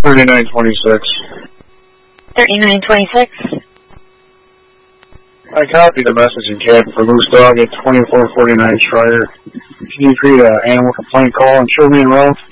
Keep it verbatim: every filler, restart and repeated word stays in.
thirty-nine twenty-six. thirty-nine twenty-six. I copied the message in cab for Loose Dog at twenty-four forty-nine Schreier. Can you create an animal complaint call and show me in route?